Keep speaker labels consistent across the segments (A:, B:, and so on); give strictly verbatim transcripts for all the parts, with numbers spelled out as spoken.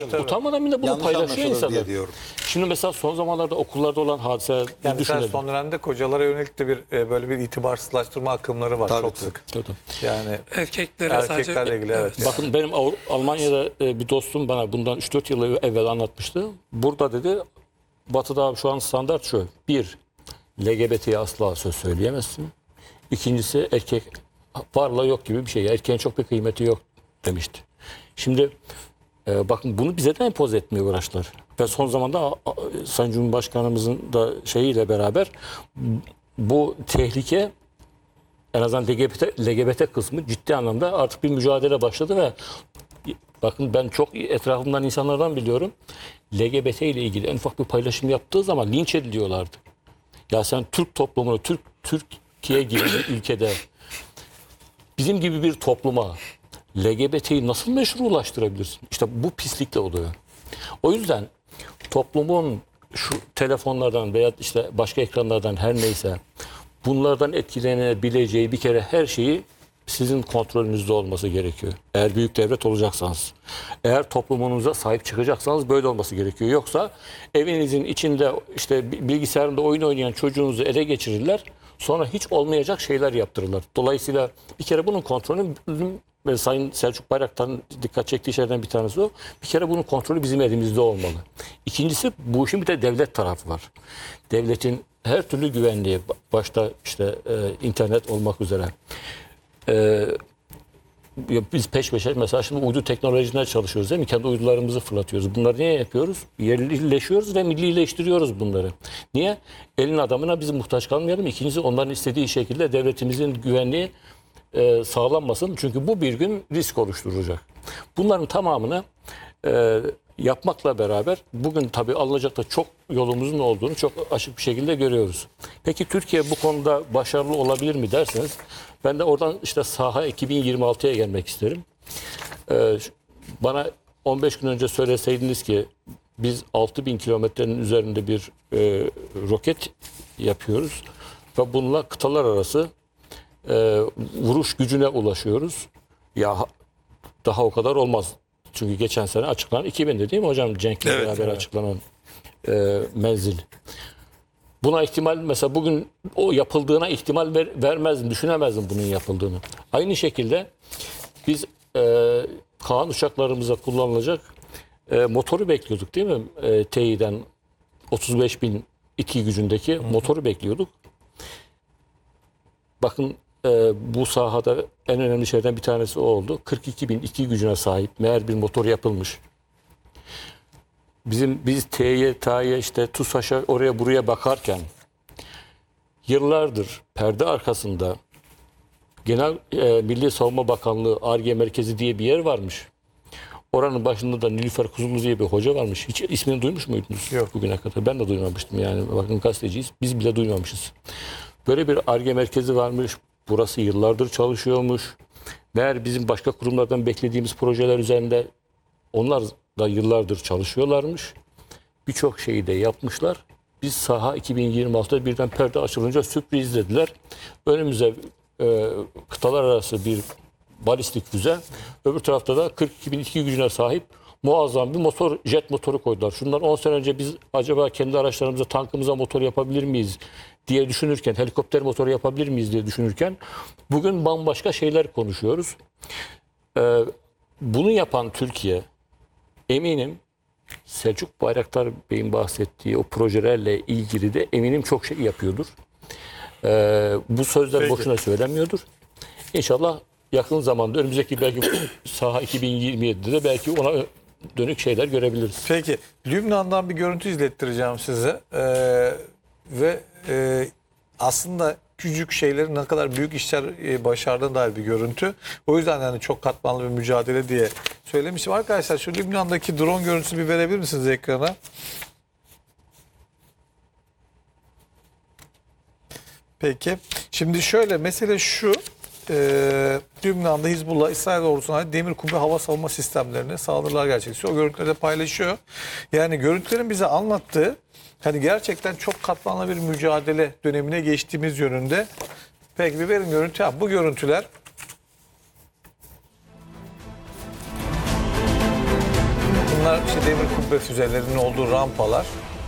A: Utanmadan bile bunu
B: Yanlış
A: paylaşıyor
B: anlaşılır
A: insanlar.
B: diye diyorum.
A: Şimdi mesela son zamanlarda okullarda olan hadiseler
C: Yani mesela
A: düşünelim.
C: son dönemde kocalara yönelik de bir e, böyle bir itibarsızlaştırma akımları var
B: Tabii,
C: çok
B: tabii.
C: sık.
A: Tabii.
C: Yani
D: Erkeklere sadece...
C: erkeklerle ilgili evet. yani.
A: Bakın benim Avru- Almanya'da e, bir dostum bana bundan üç dört yıl evvel anlatmıştı. Burada dedi Batı'da şu an standart şu. Bir, L G B T'ye asla söz söyleyemezsin. İkincisi erkek varla yok gibi bir şey. Erkeğin çok bir kıymeti yok demişti. Şimdi e, bakın bunu bize de empoze etmeye uğraştılar. Ve son zamanda a, a, Sayın Cumhurbaşkanımızın da şeyiyle beraber bu tehlike en azından L G B T, L G B T kısmı ciddi anlamda artık bir mücadele başladı ve bakın ben çok etrafımdan insanlardan biliyorum. L G B T ile ilgili en ufak bir paylaşım yaptığı zaman linç ediliyorlardı. Ya sen Türk toplumunu, Türk Türkiye gibi bir ülkede bizim gibi bir topluma L G B T'yi nasıl meşrulaştırabilirsin? İşte bu pislikle oluyor. O yüzden toplumun şu telefonlardan veya işte başka ekranlardan her neyse bunlardan etkilenebileceği bir kere her şeyi sizin kontrolünüzde olması gerekiyor. Eğer büyük devlet olacaksanız. Eğer toplumunuza sahip çıkacaksanız böyle olması gerekiyor. Yoksa evinizin içinde işte bilgisayarında oyun oynayan çocuğunuzu ele geçirirler. Sonra hiç olmayacak şeyler yaptırırlar. Dolayısıyla bir kere bunun kontrolü ve Sayın Selçuk Bayraktar'ın dikkat çektiği şeylerden bir tanesi o. Bir kere bunun kontrolü bizim elimizde olmalı. İkincisi bu işin bir de devlet tarafı var. Devletin her türlü güvenliği başta işte e, internet olmak üzere. E, biz peş peşe mesela şimdi uydu teknolojisine çalışıyoruz değil mi? Kendi uydularımızı fırlatıyoruz. Bunları niye yapıyoruz? Yerlileşiyoruz ve millileştiriyoruz bunları. Niye? Elin adamına biz muhtaç kalmayalım. İkincisi onların istediği şekilde devletimizin güvenliği e, sağlanmasın. Çünkü bu bir gün risk oluşturacak. Bunların tamamını e, yapmakla beraber bugün tabii alınacak da çok yolumuzun olduğunu çok açık bir şekilde görüyoruz. Peki Türkiye bu konuda başarılı olabilir mi derseniz ben de oradan işte saha iki bin yirmi altıya gelmek isterim. Ee, bana on beş gün önce söyleseydiniz ki biz altı bin kilometrenin üzerinde bir e, roket yapıyoruz ve bununla kıtalar arası e, vuruş gücüne ulaşıyoruz. Ya daha o kadar olmaz. Çünkü geçen sene açıklanan iki binde değil mi hocam? Cenk'le
C: Evet,
A: beraber
C: evet.
A: açıklanan e, menzil. Buna ihtimal mesela bugün o yapıldığına ihtimal ver, vermezdim, düşünemezdim bunun yapıldığını. Aynı şekilde biz e, Kaan uçaklarımıza kullanılacak e, motoru bekliyorduk değil mi? E, T İ'den otuz beş bin iki gücündeki Hı. motoru bekliyorduk. Bakın e, bu sahada en önemli şeylerden bir tanesi o oldu. kırk iki bin iki gücüne sahip meğer bir motor yapılmış. Bizim biz T'ye, T'ye işte TUSAŞ'a oraya buraya bakarken yıllardır perde arkasında Genel e, Milli Savunma Bakanlığı Ar-Ge Merkezi diye bir yer varmış. Oranın başında da Nilüfer Kuzullu diye bir hoca varmış. Hiç ismini duymuş muydunuz?
C: Yok.
A: Bugüne kadar. Ben de duymamıştım yani. Bakın gazeteciyiz. Biz bile duymamışız. Böyle bir Ar-Ge merkezi varmış. Burası yıllardır çalışıyormuş. Meğer bizim başka kurumlardan beklediğimiz projeler üzerinde onlar da yıllardır çalışıyorlarmış. Birçok şeyi de yapmışlar. Biz saha iki bin yirmi altıda birden perde açılınca sürpriz dediler. Önümüze e, kıtalar arası bir balistik füze. Öbür tarafta da kırk iki bin iki gücüne sahip muazzam bir motor, jet motoru koydular. Şundan on sene önce biz acaba kendi araçlarımıza, tankımıza motor yapabilir miyiz diye düşünürken, helikopter motoru yapabilir miyiz diye düşünürken bugün bambaşka şeyler konuşuyoruz. Ee, bunu yapan Türkiye eminim Selçuk Bayraktar Bey'in bahsettiği o projelerle ilgili de eminim çok şey yapıyordur. Ee, bu sözler
C: Peki.
A: boşuna söylenmiyordur. İnşallah yakın zamanda önümüzdeki belki saha iki bin yirmi yedide de belki ona dönük şeyler görebiliriz.
C: Peki Lübnan'dan bir görüntü izlettireceğim size. Ee, ve e, aslında küçük şeylerin ne kadar büyük işler e, başardığına dair bir görüntü. O yüzden yani çok katmanlı bir mücadele diye söylemiştim. Arkadaşlar şu Lübnan'daki drone görüntüsünü bir verebilir misiniz ekrana? Peki. Şimdi şöyle mesele şu. Ee, Lübnan'da Hizbullah, İsrail ordusuna ait demir kubbe hava savunma sistemlerine saldırılar gerçekleşiyor. O görüntüleri de paylaşıyor. Yani görüntülerin bize anlattığı hani gerçekten çok katmanlı bir mücadele dönemine geçtiğimiz yönünde. Peki bir verin görüntü. Ha, bu görüntüler Bunlar işte demir kubbe füzelerinin olduğu rampalar.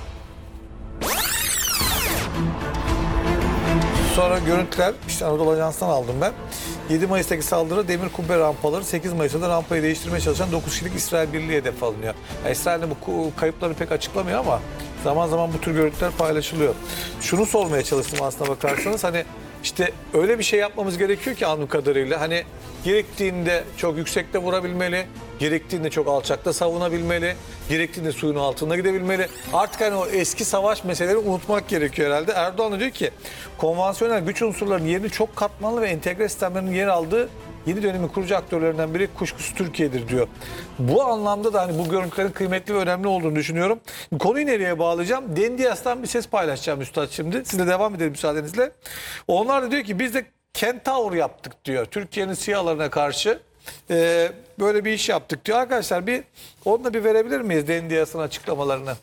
C: Sonra görüntüler işte Anadolu Ajansı'ndan aldım ben. yedi Mayıs'taki saldırı demir kubbe rampaları, sekiz Mayıs'ta da rampayı değiştirmeye çalışan dokuz kişilik İsrail birliği hedef alınıyor. Yani İsrail de bu kayıpları pek açıklamıyor ama zaman zaman bu tür görüntüler paylaşılıyor. Şunu sormaya çalıştım aslına bakarsanız, hani işte öyle bir şey yapmamız gerekiyor ki anladığım kadarıyla, hani gerektiğinde çok yüksekte vurabilmeli, gerektiğinde çok alçakta savunabilmeli, gerektiğinde suyun altında gidebilmeli. Artık hani o eski savaş meselelerini unutmak gerekiyor herhalde. Erdoğan da diyor ki konvansiyonel güç unsurlarının yerini çok katmanlı ve entegre sistemlerin yer aldığı yeni dönemin kurucu aktörlerinden biri kuşkusuz Türkiye'dir diyor. Bu anlamda da hani bu görüntülerin kıymetli ve önemli olduğunu düşünüyorum. Konuyu nereye bağlayacağım? Dendias'tan bir ses paylaşacağım Üstad şimdi. Sizle devam edelim müsaadenizle. Onlar da diyor ki biz de Kentaur yaptık diyor. Türkiye'nin SİHA'larına karşı e, böyle bir iş yaptık diyor. Arkadaşlar bir onunla bir verebilir miyiz Dendias'ın açıklamalarını?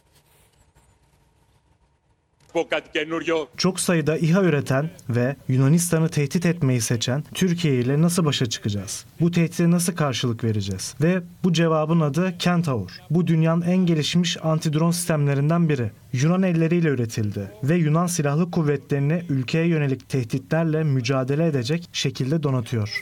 B: Çok sayıda İHA üreten ve Yunanistan'ı tehdit etmeyi seçen Türkiye ile nasıl başa çıkacağız? Bu tehdide nasıl karşılık vereceğiz? Ve bu cevabın adı Kentaur. Bu dünyanın en gelişmiş antidron sistemlerinden biri. Yunan elleriyle üretildi ve Yunan silahlı kuvvetlerini ülkeye yönelik tehditlerle mücadele edecek şekilde donatıyor.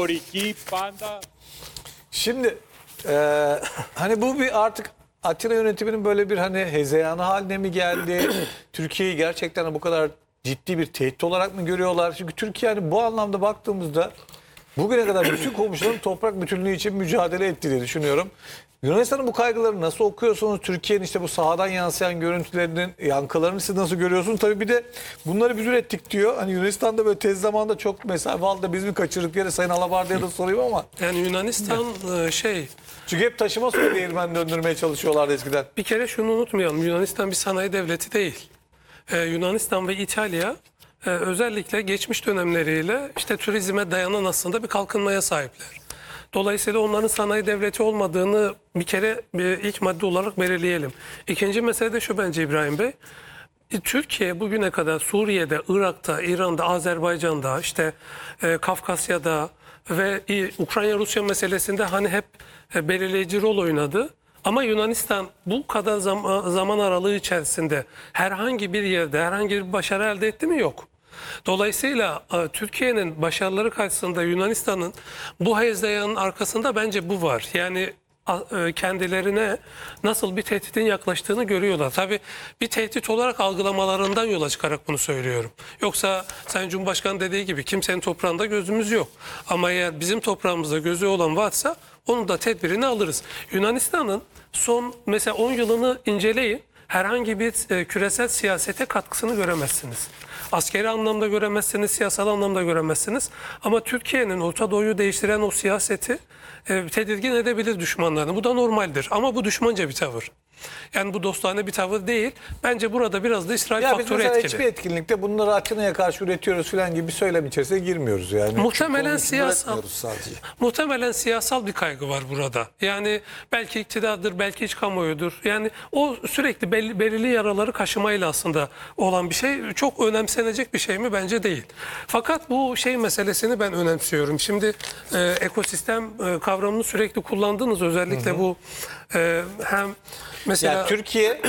C: Şimdi e, hani bu bir artık Atina yönetiminin böyle bir hani hezeyanı haline mi geldi? Türkiye'yi gerçekten bu kadar ciddi bir tehdit olarak mı görüyorlar? Çünkü Türkiye hani bu anlamda baktığımızda bugüne kadar bütün komşuların toprak bütünlüğü için mücadele ettiği diye düşünüyorum. Yunanistan'ın bu kaygılarını nasıl okuyorsunuz? Türkiye'nin işte bu sahadan yansıyan görüntülerinin yankılarını siz nasıl görüyorsunuz? Tabii bir de bunları biz ürettik diyor. Hani Yunanistan'da böyle tez zamanda çok mesela Valda biz mi kaçırdık yere Sayın Alabarda'ya da sorayım ama.
D: Yani Yunanistan e, şey...
C: Çünkü hep taşıma suyu değirmen döndürmeye çalışıyorlardı eskiden.
D: Bir kere şunu unutmayalım. Yunanistan bir sanayi devleti değil. Ee, Yunanistan ve İtalya e, özellikle geçmiş dönemleriyle işte turizme dayanan aslında bir kalkınmaya sahipler. Dolayısıyla onların sanayi devleti olmadığını bir kere bir ilk madde olarak belirleyelim. İkinci mesele de şu bence İbrahim Bey. Türkiye bugüne kadar Suriye'de, Irak'ta, İran'da, Azerbaycan'da, işte e, Kafkasya'da ve Ukrayna-Rusya meselesinde hani hep e, belirleyici rol oynadı. Ama Yunanistan bu kadar zam zaman aralığı içerisinde herhangi bir yerde herhangi bir başarı elde etti mi? Yok. Dolayısıyla e, Türkiye'nin başarıları karşısında Yunanistan'ın bu hezeyanın arkasında bence bu var. Yani kendilerine nasıl bir tehditin yaklaştığını görüyorlar. Tabii bir tehdit olarak algılamalarından yola çıkarak bunu söylüyorum. Yoksa Sayın Cumhurbaşkanı dediği gibi kimsenin toprağında gözümüz yok. Ama eğer bizim toprağımızda gözü olan varsa onun da tedbirini alırız. Yunanistan'ın son mesela on yılını inceleyin. Herhangi bir e, küresel siyasete katkısını göremezsiniz. Askeri anlamda göremezsiniz, siyasal anlamda göremezsiniz. Ama Türkiye'nin Orta Doğu'yu değiştiren o siyaseti e, tedirgin edebilir düşmanlarını. Bu da normaldir ama bu düşmanca bir tavır. Yani bu dostane bir tavır değil. Bence burada biraz da İsrail
C: ya
D: faktörü
C: biz mesela
D: etkili.
C: hiçbir etkinlikte bunları Atina'ya karşı üretiyoruz falan gibi bir söylem içerisine girmiyoruz yani.
D: Muhtemelen siyasal,
C: sadece.
D: muhtemelen siyasal bir kaygı var burada. Yani belki iktidardır, belki iç kamuoyudur. Yani o sürekli belli, belirli yaraları kaşımayla aslında olan bir şey. Çok önemsenecek bir şey mi? Bence değil. Fakat bu şey meselesini ben önemsiyorum. Şimdi e, ekosistem e, kavramını sürekli kullandınız. Özellikle hı hı. bu e, hem mesela...
C: Yani Türkiye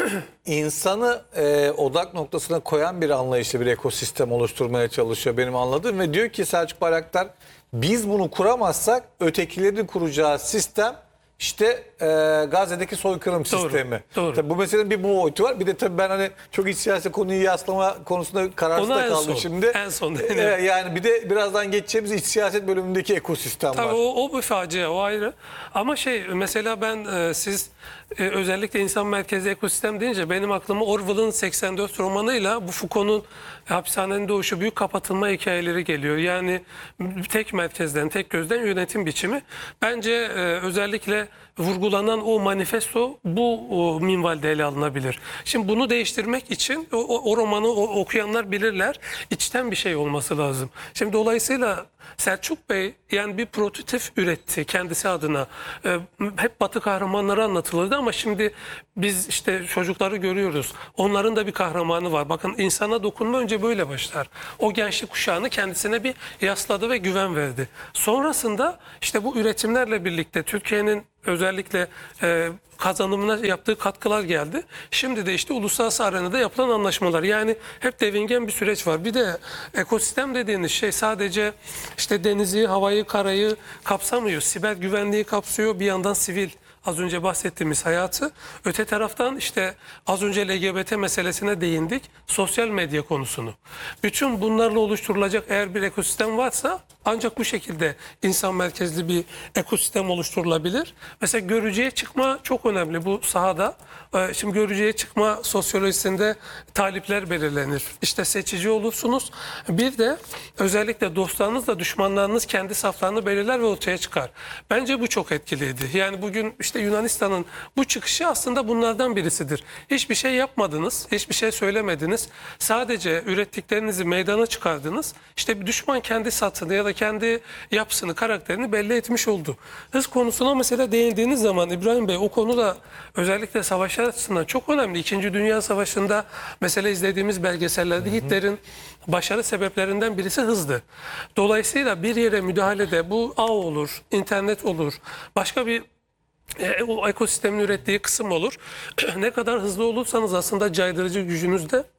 C: insanı e, odak noktasına koyan bir anlayışlı bir ekosistem oluşturmaya çalışıyor benim anladığım. Ve diyor ki Selçuk Bayraktar, biz bunu kuramazsak ötekilerin kuracağı sistem işte e, Gazze'deki soykırım
D: doğru,
C: sistemi.
D: Doğru.
C: Tabii bu meselenin bir bu boyutu var. Bir de tabii ben hani çok iç siyasi konuyu yaslama konusunda kararsızda kaldım
D: son,
C: şimdi.
D: En son.
C: E, yani bir de birazdan geçeceğimiz iç siyaset bölümündeki ekosistem
D: tabii
C: var.
D: O, o bir facia, o ayrı. Ama şey mesela ben e, siz e, özellikle insan merkezli ekosistem deyince benim aklıma Orwell'ın seksen dört romanıyla bu Foucault'un hapishanenin doğuşu, büyük kapatılma hikayeleri geliyor. Yani tek merkezden, tek gözden yönetim biçimi. Bence e, özellikle vurgulanan o manifesto bu o, minvalde ele alınabilir. Şimdi bunu değiştirmek için o, o, o romanı o, okuyanlar bilirler. İçten bir şey olması lazım. Şimdi dolayısıyla Selçuk Bey yani bir prototip üretti kendisi adına. Ee, hep Batı kahramanları anlatılırdı ama şimdi biz işte çocukları görüyoruz. Onların da bir kahramanı var. Bakın insana dokunma önce böyle başlar. O gençlik kuşağını kendisine bir yasladı ve güven verdi. Sonrasında işte bu üretimlerle birlikte Türkiye'nin özellikle e, kazanımına yaptığı katkılar geldi. Şimdi de işte uluslararası arenada yapılan anlaşmalar. Yani hep devingen bir süreç var. Bir de ekosistem dediğiniz şey sadece işte denizi, havayı, karayı kapsamıyor. Siber güvenliği kapsıyor. Bir yandan sivil, az önce bahsettiğimiz hayatı. Öte taraftan işte az önce L G B T meselesine değindik. Sosyal medya konusunu. Bütün bunlarla oluşturulacak eğer bir ekosistem varsa ancak bu şekilde insan merkezli bir ekosistem oluşturulabilir. Mesela görücüye çıkma çok önemli bu sahada. Ee, Şimdi görücüye çıkma sosyolojisinde talipler belirlenir. İşte seçici olursunuz. Bir de özellikle dostlarınızla düşmanlarınız kendi saflarını belirler ve ortaya çıkar. Bence bu çok etkiliydi. Yani bugün işte Yunanistan'ın bu çıkışı aslında bunlardan birisidir. Hiçbir şey yapmadınız, hiçbir şey söylemediniz. Sadece ürettiklerinizi meydana çıkardınız. İşte bir düşman kendi satını ya da kendi yapısını, karakterini belli etmiş oldu. Hız konusuna mesela değindiğiniz zaman İbrahim Bey, o konu da özellikle savaşlar açısından çok önemli. İkinci Dünya Savaşı'nda mesela izlediğimiz belgesellerde Hitler'in başarı sebeplerinden birisi hızdı. Dolayısıyla bir yere müdahalede bu ağ olur, internet olur, başka bir E, o ekosistemin ürettiği kısım olur. Ne kadar hızlı olursanız aslında caydırıcı gücünüz de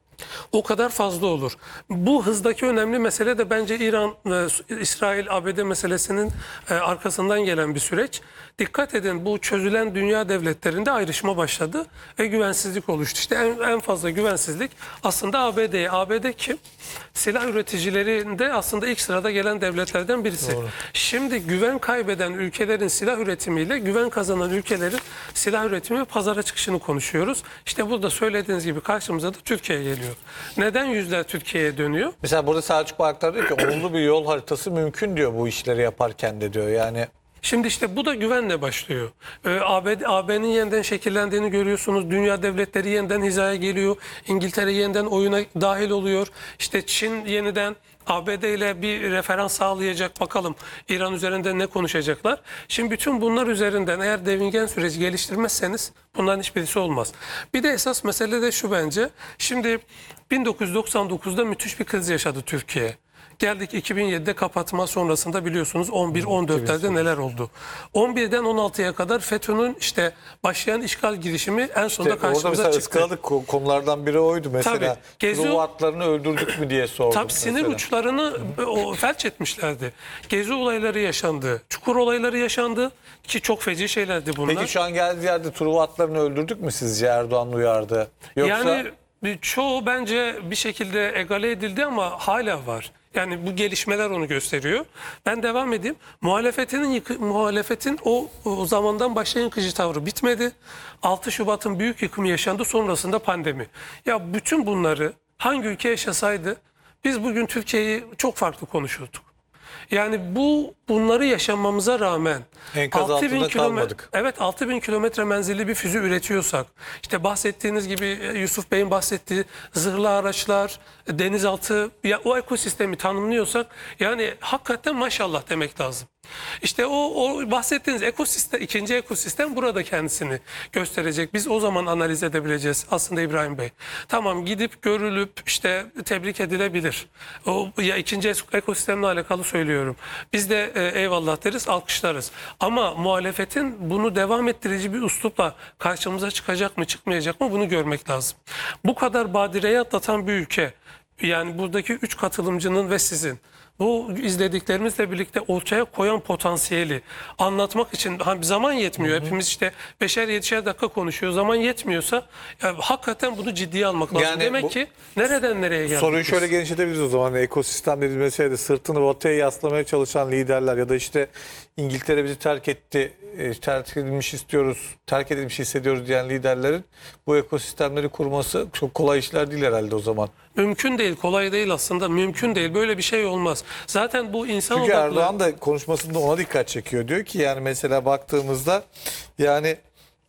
D: o kadar fazla olur. Bu hızdaki önemli mesele de bence İran, e, İsrail, A B D meselesinin e, arkasından gelen bir süreç. Dikkat edin, bu çözülen dünya devletlerinde ayrışma başladı ve güvensizlik oluştu. İşte en, en fazla güvensizlik aslında A B D'ye. A B D kim? Silah üreticilerinde aslında ilk sırada gelen devletlerden birisi. Doğru. Şimdi güven kaybeden ülkelerin silah üretimiyle güven kazanan ülkelerin silah üretimi ve pazara çıkışını konuşuyoruz. İşte burada söylediğiniz gibi karşımıza da Türkiye geliyor. Neden yüzler Türkiye'ye dönüyor?
C: Mesela burada Selçuk Bayraktar diyor ki olumlu bir yol haritası mümkün diyor bu işleri yaparken de diyor. Yani
D: Şimdi işte bu da güvenle başlıyor. Ee, A B D, A B'nin yeniden şekillendiğini görüyorsunuz. Dünya devletleri yeniden hizaya geliyor. İngiltere yeniden oyuna dahil oluyor. İşte Çin yeniden A B D ile bir referans sağlayacak. Bakalım İran üzerinde ne konuşacaklar. Şimdi bütün bunlar üzerinden eğer devingen süreci geliştirmezseniz bunların hiçbirisi olmaz. Bir de esas mesele de şu bence. Şimdi bin dokuz yüz doksan dokuzda müthiş bir kriz yaşadı Türkiye. Geldik iki bin yedide kapatma sonrasında biliyorsunuz on bir on dörtlerde neler oldu. on birden on altıya kadar FETÖ'nün işte başlayan işgal girişimi en sonunda
C: işte orada
D: karşımıza
C: mesela
D: çıktı.
C: ıskaladık konulardan biri oydu mesela.
D: Tabii. Gezi-
C: Truva atlarını öldürdük mü diye sordum.
D: Tabii sinir
C: mesela.
D: uçlarını o, felç etmişlerdi. Gezi olayları yaşandı. Çukur olayları yaşandı ki çok feci şeylerdi bunlar.
C: Peki şu an geldiği yerde Truva atlarını öldürdük mü sizce, Erdoğan uyardı? Yoksa
D: Yani bir- çoğu bence bir şekilde egale edildi ama hala var. Yani bu gelişmeler onu gösteriyor. Ben devam edeyim. Muhalefetin yıkı, muhalefetin o, o zamandan başlayan yıkıcı tavrı bitmedi. altı Şubat'ın büyük yıkımı yaşandı, sonrasında pandemi. Ya bütün bunları hangi ülke yaşasaydı biz bugün Türkiye'yi çok farklı konuşurduk. Yani bu bunları yaşamamıza rağmen
C: Enkaz
D: altı bin
C: altında
D: kilometre,
C: kalmadık.
D: evet altı bin kilometre menzilli bir füze üretiyorsak, işte bahsettiğiniz gibi Yusuf Bey'in bahsettiği zırhlı araçlar, denizaltı, ya o ekosistemi tanımlıyorsak yani hakikaten maşallah demek lazım. İşte o, o bahsettiğiniz ekosistem, ikinci ekosistem burada kendisini gösterecek. Biz o zaman analiz edebileceğiz aslında İbrahim Bey. Tamam, gidip görülüp işte tebrik edilebilir. O ya ikinci ekosistemle alakalı söylüyorum. Biz de e, eyvallah deriz, alkışlarız. Ama muhalefetin bunu devam ettirici bir üslupla karşımıza çıkacak mı, çıkmayacak mı bunu görmek lazım. Bu kadar badireyi atlatan bir ülke, yani buradaki üç katılımcının ve sizin bu izlediklerimizle birlikte ortaya koyan potansiyeli anlatmak için hani zaman yetmiyor. Hı hı. Hepimiz işte beşer yetişer dakika konuşuyor. Zaman yetmiyorsa ya, hakikaten bunu ciddiye almak lazım.
C: Yani
D: Demek
C: bu,
D: ki nereden nereye geldik?
C: soruyu
D: biz?
C: şöyle genişletebiliriz o zaman. Ekosistem dediğimiz meselede sırtını batıya yaslamaya çalışan liderler ya da işte İngiltere bizi terk etti, e, terk edilmiş istiyoruz, terk edilmiş hissediyoruz diyen liderlerin bu ekosistemleri kurması çok kolay işler değil herhalde o zaman.
D: Mümkün değil, kolay değil aslında. Mümkün değil. Böyle bir şey olmaz. Zaten bu insan
C: Çünkü
D: odaklı...
C: Erdoğan da konuşmasında ona dikkat çekiyor. Diyor ki yani mesela baktığımızda yani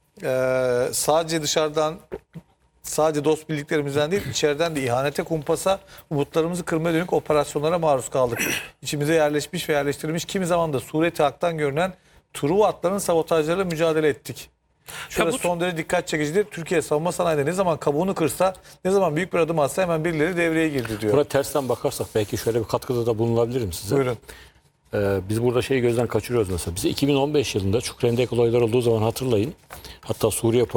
C: e, sadece dışarıdan sadece dost bildiklerimizden değil içeriden de ihanete, kumpasa, umutlarımızı kırmaya dönük operasyonlara maruz kaldık. İçimize yerleşmiş ve yerleştirilmiş kimi zaman da sureti haktan görünen Truva atların sabotajlarıyla mücadele ettik. Şurası
D: bu...
C: son derece dikkat çekicidir. Türkiye savunma sanayide ne zaman kabuğunu kırsa, ne zaman büyük bir adım atsa hemen birileri devreye girdi diyor.
A: Buna tersten bakarsak belki şöyle bir katkıda da bulunabilirim size.
C: Buyurun.
A: e, biz burada şeyi gözden kaçırıyoruz mesela. Biz iki bin on beş yılında Çukurendek olaylar olduğu zaman hatırlayın. Hatta Suriye